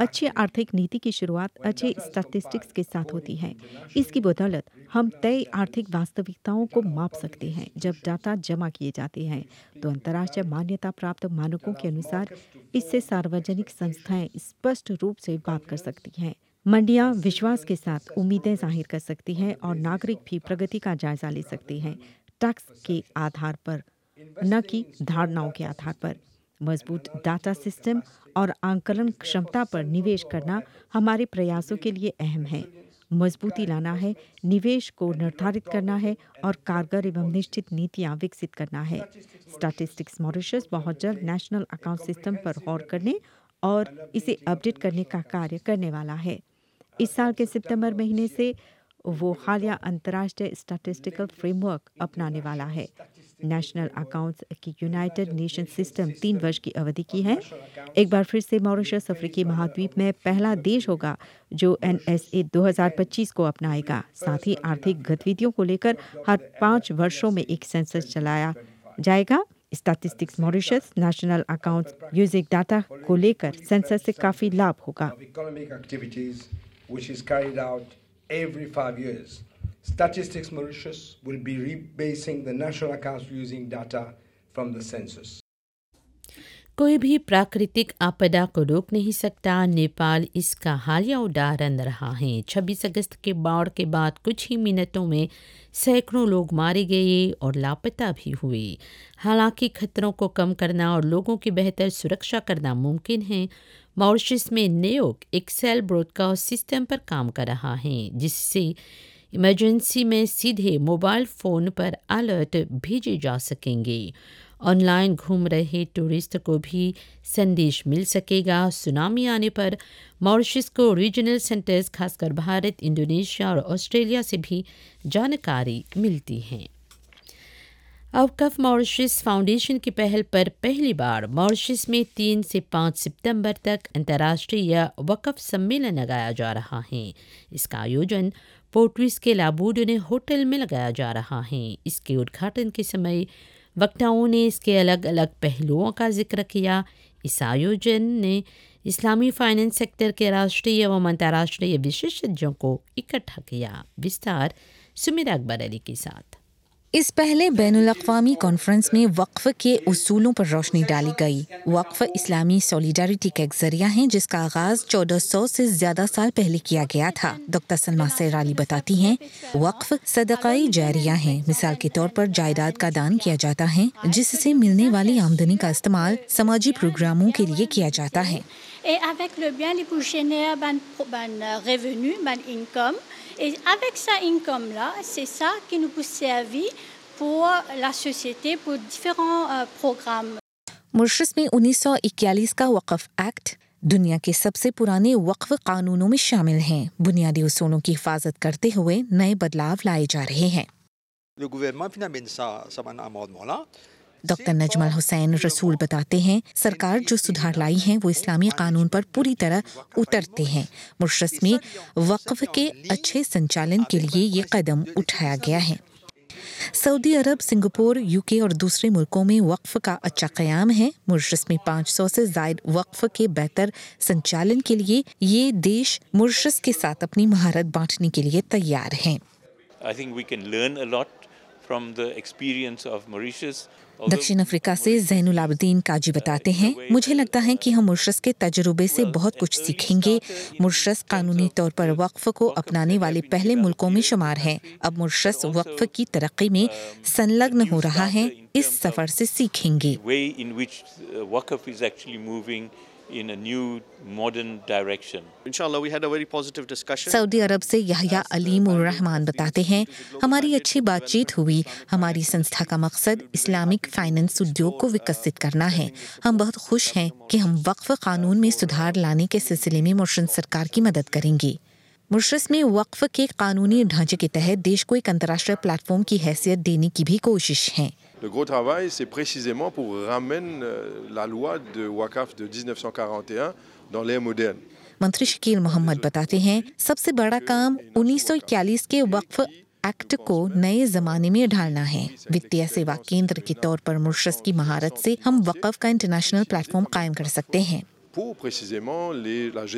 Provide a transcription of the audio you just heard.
अच्छी आर्थिक नीति की शुरुआत अच्छे स्टैटिस्टिक्स के साथ होती है। इसकी बदौलत हम तय आर्थिक वास्तविकताओं को माप सकते हैं। जब डाटा जमा किए जाते हैं तो अंतर्राष्ट्रीय मान्यता प्राप्त मानकों के अनुसार इससे सार्वजनिक संस्थाएं स्पष्ट रूप से बात कर सकती हैं। मंडियां विश्वास के साथ उम्मीदें जाहिर कर सकती हैं और नागरिक भी प्रगति का जायजा ले सकते हैं, टैक्स के आधार पर, न कि धारणाओं के आधार पर। मजबूत डाटा सिस्टम और आंकलन क्षमता पर निवेश करना हमारे प्रयासों के लिए अहम है। मजबूती लाना है, निवेश को निर्धारित करना है और कारगर एवं निश्चित नीतियां विकसित करना है। स्टैटिस्टिक्स मॉरिशस बहुत जल्द नेशनल अकाउंट सिस्टम पर गौर करने और इसे अपडेट करने का कार्य करने वाला है। इस साल के सितंबर महीने से वो हालिया अंतर्राष्ट्रीय स्टैटिस्टिकल फ्रेमवर्क अपनाने वाला है। नेशनल अकाउंट्स की यूनाइटेड नेशन सिस्टम 3 वर्ष की अवधि की है। एक बार फिर से मॉरिशस अफ्रीकी महाद्वीप में पहला देश होगा जो NSA 2025 को अपनाएगा। साथ ही आर्थिक गतिविधियों को लेकर हर 5 वर्षों में एक सेंसस चलाया जाएगा। Statistics Mauritius national accounts using data को लेकर सेंसस से काफ़ी लाभ होगा। which is carried out every 5 years. Statistics Mauritius will be rebasing the national accounts using data from the census. कोई भी प्राकृतिक आपदा को रोक नहीं सकता। नेपाल इसका हालिया उदाहरण रहा है। 26 अगस्त के बाढ़ के बाद कुछ ही मिनटों में सैकड़ों लोग मारे गए और लापता भी हुए। हालांकि खतरों को कम करना और लोगों की बेहतर सुरक्षा करना मुमकिन है। मॉरिशस में नेओक एक सेल ब्रॉडकास्ट सिस्टम पर काम कर रहा है जिससे इमरजेंसी में सीधे मोबाइल फ़ोन पर अलर्ट भेजे जा सकेंगे। ऑनलाइन घूम रहे टूरिस्ट को भी संदेश मिल सकेगा। सुनामी आने पर मॉरिशस को रीजनल सेंटर्स खासकर भारत, इंडोनेशिया और ऑस्ट्रेलिया से भी जानकारी मिलती है। अवकफ मॉरिशस फाउंडेशन की पहल पर पहली बार मॉरिशस में 3 से 5 सितंबर तक अंतर्राष्ट्रीय वक्फ सम्मेलन लगाया जा रहा है। इसका आयोजन पोर्ट लुइस के लाबूडने होटल में लगाया जा रहा है। इसके उद्घाटन के समय वक्ताओं ने इसके अलग अलग पहलुओं का जिक्र किया। इस आयोजन ने इस्लामी फाइनेंस सेक्टर के राष्ट्रीय एवं अंतर्राष्ट्रीय विशेषज्ञों को इकट्ठा किया। विस्तार सुमिरा अकबर अली के साथ। इस पहले बैनुल-अक़वामी कॉन्फ्रेंस में वक्फ के उसूलों पर रोशनी डाली गई। वक्फ इस्लामी सॉलिडारिटी का एक जरिया है जिसका आगाज 1400 से ज्यादा साल पहले किया गया था। डॉक्टर सलमा सैराली बताती हैं, वक्फ सदकाई जारिया है। मिसाल के तौर पर जायदाद का दान किया जाता है जिससे मिलने वाली आमदनी का इस्तेमाल समाजी प्रोग्रामों के लिए किया जाता है। Et avec le bien, les pour générer ban revenu, ban income. Et avec ça income-là, c'est ça qui nous peut servir pour la société, pour différents programmes. Mauritius में 1941 का वक्फ एक्ट दुनिया के सबसे पुराने वक्फ कानूनों में शामिल हैं। बुनियादी उसूलों की हिफाजत करते हुए नए बदलाव लाए जा रहे हैं। डॉक्टर नजमल हुसैन रसूल बताते हैं, सरकार जो सुधार लाई है वो इस्लामी कानून पर पूरी तरह उतरते हैं। मॉरिशस में वक्फ के अच्छे संचालन के लिए ये कदम उठाया गया है। सऊदी अरब, सिंगापुर, यूके और दूसरे मुल्कों में वक्फ का अच्छा क़याम है। मॉरिशस में 500 से ज़ायद वक्फ के बेहतर संचालन के लिए ये देश मॉरिशस के साथ अपनी महारत बांटने के लिए तैयार हैं। I think we can learn a lot from the experience of Mauritius. दक्षिण अफ्रीका से ज़ैनुल आबिदीन काजी बताते हैं, मुझे लगता है कि हम मॉरिशस के तजुर्बे से बहुत कुछ सीखेंगे। मॉरिशस कानूनी तौर पर वक्फ को अपनाने वाले पहले मुल्कों में शुमार है। अब मॉरिशस वक्फ की तरक्की में संलग्न हो रहा है। इस सफर से सीखेंगे। In a new modern direction. Inshallah, we had a very positive discussion. Saudi अरब से यहया अलीम उर रहमान बताते हैं, हमारी अच्छी बातचीत हुई। हमारी संस्था का मकसद इस्लामिक फाइनेंस उद्योग को विकसित करना है। हम बहुत खुश हैं कि हम वक्फ कानून में सुधार लाने के सिलसिले में मॉरिशस सरकार की मदद करेंगे। मॉरिशस में वक्फ के कानूनी ढांचे के तहत देश को एक अंतर्राष्ट्रीय प्लेटफॉर्म की हैसियत देने की भी कोशिश है। Le gros travail, c'est précisément pour ramener la loi de Waqf de 1941 dans l'ère moderne. मंत्री शकील मोहम्मद बताते हैं, सबसे बड़ा काम 1941 के वक्फ एक्ट को नए जमाने में ढालना है। वित्तीय सेवा केंद्र के तौर पर मॉरिशस की महारत से हम वक्फ का इंटरनेशनल प्लेटफॉर्म कायम कर सकते हैं। Pour précisément la